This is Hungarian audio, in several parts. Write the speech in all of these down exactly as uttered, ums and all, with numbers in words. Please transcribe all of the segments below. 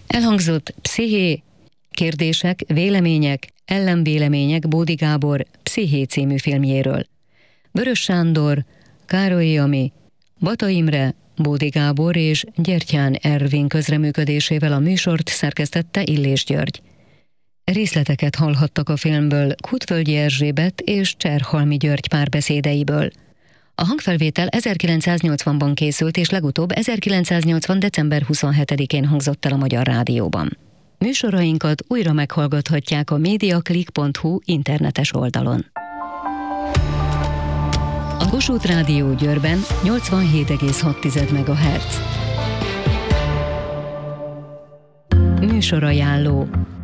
Elhangzott Psziché, kérdések, vélemények, ellenvélemények Bódi Gábor Psziché című filmjéről. Vörös Sándor, Károly Jami, Bata Imre, Bódi Gábor és Gyertyán Ervin közreműködésével a műsort szerkesztette Illés György. Részleteket hallhattak a filmből Kútvölgyi Erzsébet és Cserhalmi György párbeszédeiből. A hangfelvétel ezerkilencszáznyolcvanban készült, és legutóbb ezerkilencszáznyolcvan. december huszonhetedikén hangzott el a Magyar Rádióban. Műsorainkat újra meghallgathatják a mediaclick pont hu internetes oldalon. A Kossuth Rádió Győrben nyolcvanhét egész hat megahertz. Műsorajánló.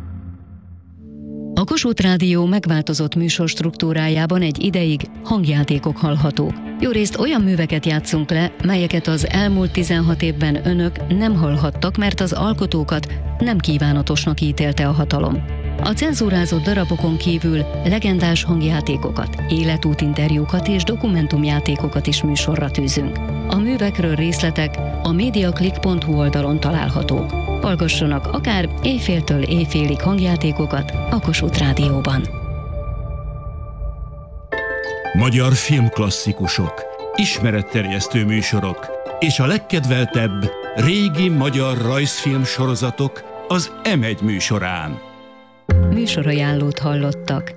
A Kossuth Rádió megváltozott műsorstruktúrájában egy ideig hangjátékok hallhatók. Jórészt olyan műveket játszunk le, melyeket az elmúlt tizenhat évben önök nem hallhattak, mert az alkotókat nem kívánatosnak ítélte a hatalom. A cenzúrázott darabokon kívül legendás hangjátékokat, életútinterjúkat és dokumentumjátékokat is műsorra tűzünk. A művekről részletek a mediaclick pont hu oldalon találhatók. Hallgassanak akár éjféltől éjfélig hangjátékokat a Kossuth Rádióban. Magyar filmklasszikusok, ismeretterjesztő műsorok és a legkedveltebb régi magyar rajzfilm sorozatok az em egy műsorán. Műsorajánlót hallottak.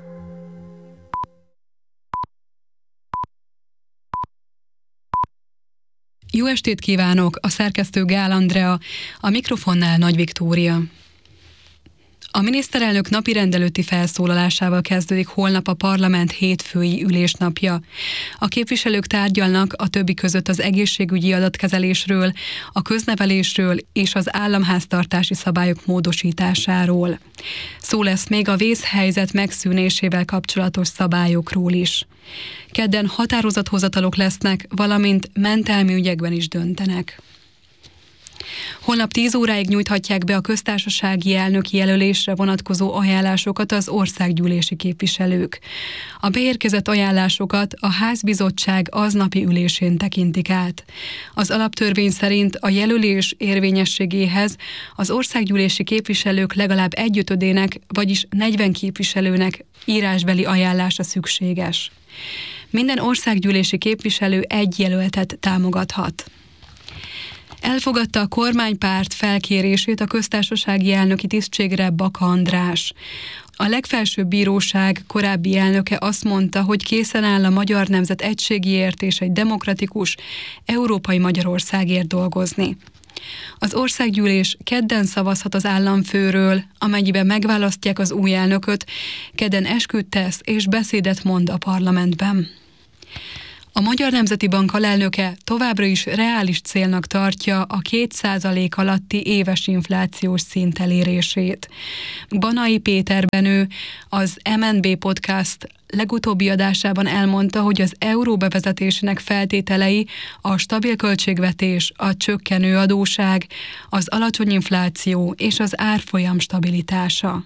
Jó estét kívánok! A szerkesztő Gál Andrea, a mikrofonnál Nagy Viktória. A miniszterelnök napirendelőtti felszólalásával kezdődik holnap a parlament hétfői ülésnapja. A képviselők tárgyalnak a többi között az egészségügyi adatkezelésről, a köznevelésről és az államháztartási szabályok módosításáról. Szó lesz még a vészhelyzet megszűnésével kapcsolatos szabályokról is. Kedden határozathozatalok lesznek, valamint mentelmi ügyekben is döntenek. Holnap tíz óráig nyújthatják be a köztársasági elnöki jelölésre vonatkozó ajánlásokat az országgyűlési képviselők. A beérkezett ajánlásokat a házbizottság aznapi ülésén tekintik át. Az alaptörvény szerint a jelölés érvényességéhez az országgyűlési képviselők legalább egyötödének, vagyis negyven képviselőnek írásbeli ajánlása szükséges. Minden országgyűlési képviselő egy jelöltet támogathat. Elfogadta a kormánypárt felkérését a köztársasági elnöki tisztségre Baka András. A legfelsőbb bíróság korábbi elnöke azt mondta, hogy készen áll a magyar nemzet egységéért és egy demokratikus, európai Magyarországért dolgozni. Az országgyűlés kedden szavazhat az államfőről, amennyiben megválasztják az új elnököt, kedden esküt tesz és beszédet mond a parlamentben. A Magyar Nemzeti Bank alelnöke továbbra is reális célnak tartja a két százalék alatti éves inflációs szint elérését. Banai Péter Benő az em en bé Podcast legutóbbi adásában elmondta, hogy az euró bevezetésének feltételei a stabil költségvetés, a csökkenő adósság, az alacsony infláció és az árfolyam stabilitása.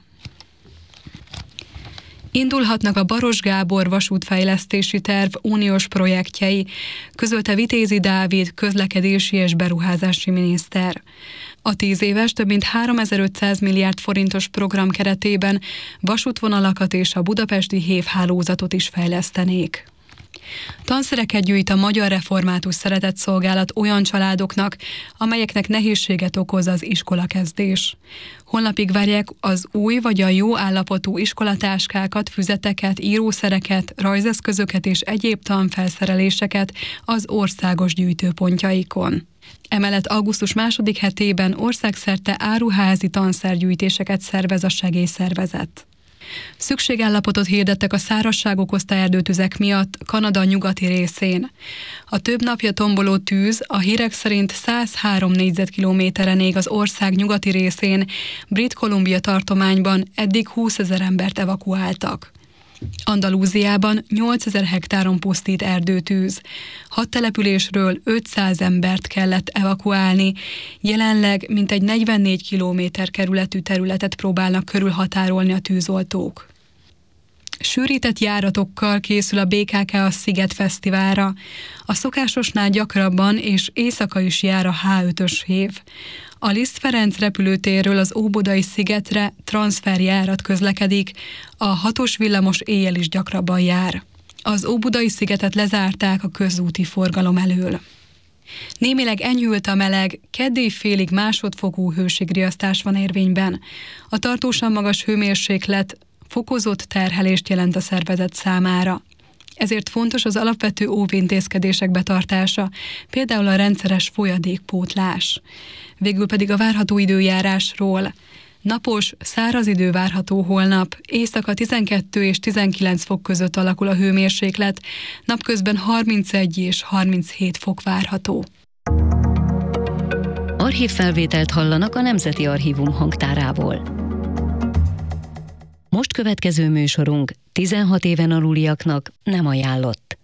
Indulhatnak a Baros Gábor vasútfejlesztési terv uniós projektjei, közölte Vitézi Dávid közlekedési és beruházási miniszter. A tíz éves, több mint háromezer-ötszáz milliárd forintos program keretében vasútvonalakat és a budapesti hévhálózatot is fejlesztenék. Tanszereket gyűjt a Magyar Református Szeretetszolgálat olyan családoknak, amelyeknek nehézséget okoz az iskolakezdés. Holnapig várják az új vagy a jó állapotú iskolatáskákat, füzeteket, írószereket, rajzeszközöket és egyéb tanfelszereléseket az országos gyűjtőpontjaikon. Emellett augusztus második hetében országszerte áruházi tanszergyűjtéseket szervez a segélyszervezet. Szükségállapotot hirdettek a szárazság okozta erdőtüzek miatt Kanada nyugati részén. A több napja tomboló tűz a hírek szerint száz három négyzetkilométeren ég az ország nyugati részén, Brit Columbia tartományban eddig húszezer embert evakuáltak. Andalúziában nyolcezer hektáron pusztít erdőtűz. Hat településről ötszáz embert kellett evakuálni. Jelenleg mintegy negyvennégy kilométer kerületű területet próbálnak körülhatárolni a tűzoltók. Sűrített járatokkal készül a bé ká ká a Sziget Fesztiválra. A szokásosnál gyakrabban és éjszaka is jár a há ötös hév. A Liszt Ferenc repülőtérről az Óbudai szigetre transferjárat közlekedik, a hatos villamos éjjel is gyakrabban jár. Az Óbudai szigetet lezárták a közúti forgalom elől. Némileg enyhült a meleg, kedd félig másodfokú hőségriasztás van érvényben. A tartósan magas hőmérséklet fokozott terhelést jelent a szervezet számára. Ezért fontos az alapvető óvintézkedések betartása, például a rendszeres folyadékpótlás. Végül pedig a várható időjárásról. Napos, száraz idő várható holnap, éjszaka tizenkettő és tizenkilenc fok között alakul a hőmérséklet, napközben harmincegy és harminchét fok várható. Archívfelvételt hallanak a Nemzeti Archívum hangtárából. Most következő műsorunk tizenhat éven aluliaknak nem ajánlott.